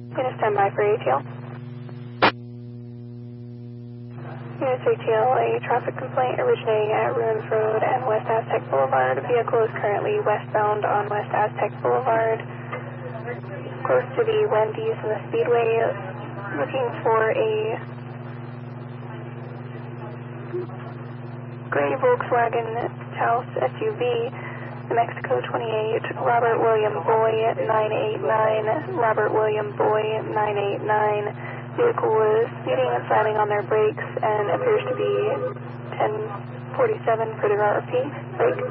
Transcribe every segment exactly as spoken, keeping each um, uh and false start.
Gonna stand by for A T L. Units A T L, a traffic complaint originating at Ruins Road and West Aztec Boulevard. The vehicle is currently westbound on West Aztec Boulevard, close to the Wendy's and the Speedway, looking for a gray Volkswagen Taos S U V, New Mexico twenty-eight, Robert William Boy nine eight nine, Robert William Boy nine eight nine. Vehicle was speeding and slamming on their brakes and appears to be ten forty-seven for their R P. Brake.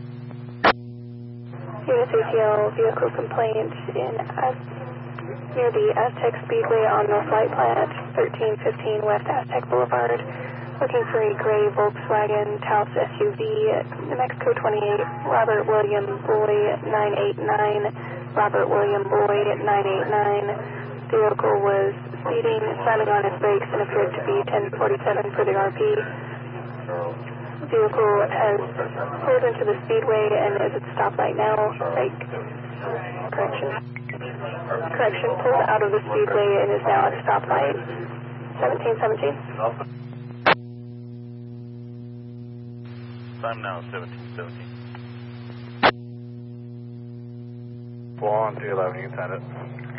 Units A T L vehicle complaint in Az- near the Aztec Speedway on North Light Plant, thirteen fifteen West Aztec Boulevard. Looking for a gray Volkswagen Taos S U V, New Mexico twenty-eight, Robert William Boy nine eight nine, Robert William Boy nine eight nine. Vehicle was speeding, slamming on his brakes, and appeared to be ten forty-seven for the R P. Vehicle has pulled into the speedway and is at stoplight now. Like, correction. Correction, pulled out of the speedway and is now at stoplight. seventeen seventeen. Time now, seventeen seventeen. one two eleven, you can send it.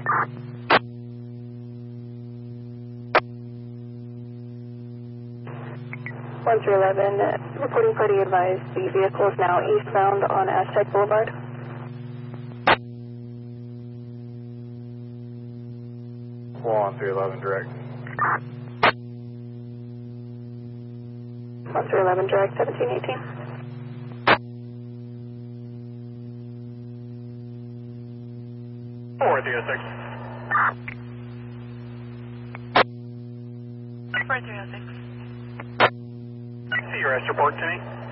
one through eleven, reporting party advised the vehicle is now eastbound on Aztec Boulevard. one through eleven, direct. one through eleven, direct, seventeen eighteen. four three oh six. four three oh six. See your rest report to me.